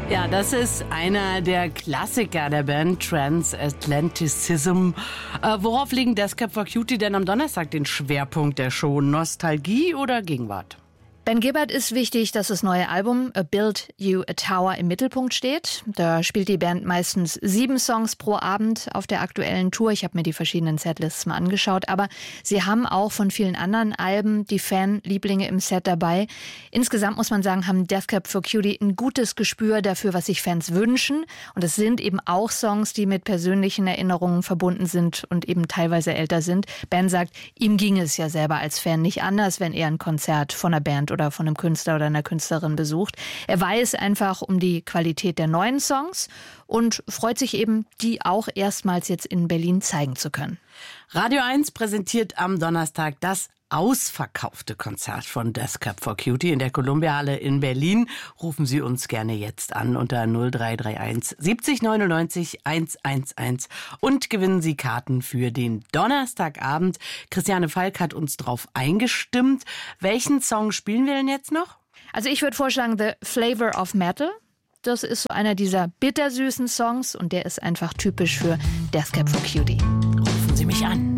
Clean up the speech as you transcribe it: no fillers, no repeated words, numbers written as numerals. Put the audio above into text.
Ja, das ist einer der Klassiker der Band Transatlanticism. Worauf legen Death Cab for Cutie denn am Donnerstag den Schwerpunkt der Show? Nostalgie oder Gegenwart? Ben Gibbard ist wichtig, dass das neue Album A Build You a Tower im Mittelpunkt steht. Da spielt die Band meistens 7 Songs pro Abend auf der aktuellen Tour. Ich habe mir die verschiedenen Setlists mal angeschaut. Aber sie haben auch von vielen anderen Alben die Fanlieblinge im Set dabei. Insgesamt muss man sagen, haben Death Cab for Cutie ein gutes Gespür dafür, was sich Fans wünschen. Und es sind eben auch Songs, die mit persönlichen Erinnerungen verbunden sind und eben teilweise älter sind. Ben sagt, ihm ging es ja selber als Fan nicht anders, wenn er ein Konzert von einer Band oder von einem Künstler oder einer Künstlerin besucht. Er weiß einfach um die Qualität der neuen Songs und freut sich eben, die auch erstmals jetzt in Berlin zeigen zu können. Radio 1 präsentiert am Donnerstag das ausverkaufte Konzert von Death Cab for Cutie in der Columbia-Halle in Berlin. Rufen Sie uns gerne jetzt an unter 0331 70 99 111 und gewinnen Sie Karten für den Donnerstagabend. Christiane Falk hat uns drauf eingestimmt. Welchen Song spielen wir denn jetzt noch? Also ich würde vorschlagen The Flavor of Metal. Das ist so einer dieser bittersüßen Songs und der ist einfach typisch für Death Cab for Cutie. Rufen Sie mich an.